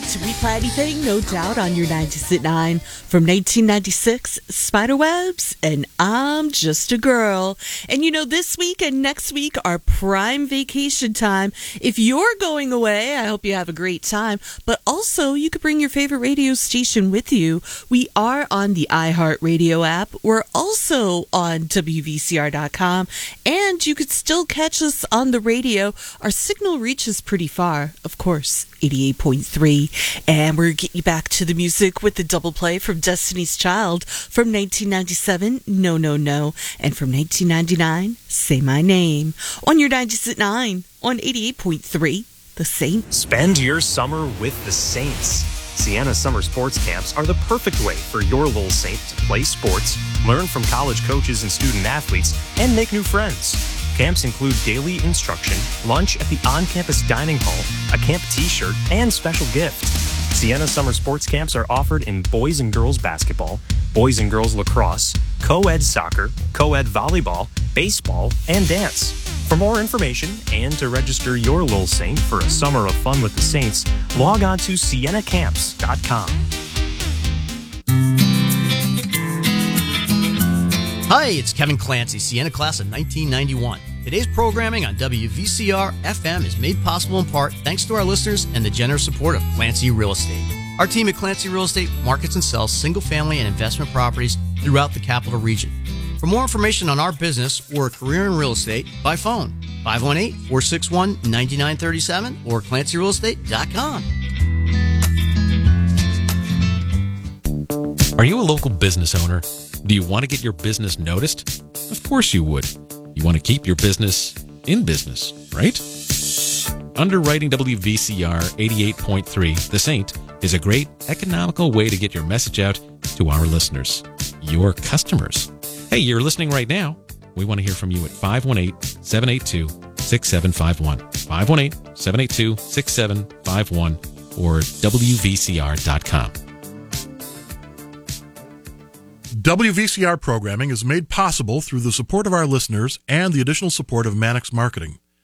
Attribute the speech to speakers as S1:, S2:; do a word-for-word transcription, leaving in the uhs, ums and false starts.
S1: to We Play Anything, no doubt, on your nineties at nine. From nineteen ninety-six, Spiderwebs, and I'm Just a Girl. And you know, this week and next week are prime vacation time. If you're going away, I hope you have a great time. But also, you could bring your favorite radio station with you. We are on the iHeartRadio app. We're also on W V C R dot com. And you could still catch us on the radio. Our signal reaches pretty far, of course, eighty-eight point three. And we're getting you back to the music with the double play from Destiny's Child from nineteen ninety-seven, No, No, No. And from nineteen ninety-nine, Say My Name. On your nineties at nine, on eighty-eight point three, The Saint.
S2: Spend your summer with the Saints. Sienna Summer Sports Camps are the perfect way for your little Saint to play sports, learn from college coaches and student athletes, and make new friends. Camps include daily instruction, lunch at the on-campus dining hall, a camp t-shirt, and special gift. Sienna Summer Sports Camps are offered in boys and girls basketball, boys and girls lacrosse, co-ed soccer, co-ed volleyball, baseball, and dance. For more information and to register your little Saint for a summer of fun with the Saints, log on to sienna camps dot com.
S3: Hi, it's Kevin Clancy, Sienna class of nineteen ninety-one. Today's programming on W V C R F M is made possible in part thanks to our listeners and the generous support of Clancy Real Estate. Our team at Clancy Real Estate markets and sells single-family and investment properties throughout the capital region. For more information on our business or a career in real estate, by phone, five one eight, four six one, nine nine three seven or clancy real estate dot com.
S4: Are you a local business owner? Do you want to get your business noticed? Of course you would. You want to keep your business in business, right? Underwriting W V C R eighty-eight point three, The Saint, is a great economical way to get your message out to our listeners, your customers. Hey, you're listening right now. We want to hear from you at five one eight, seven eight two, six seven five one, five one eight, seven eight two, six seven five one, or W V C R dot com.
S5: W V C R programming is made possible through the support of our listeners and the additional support of Mannix Marketing.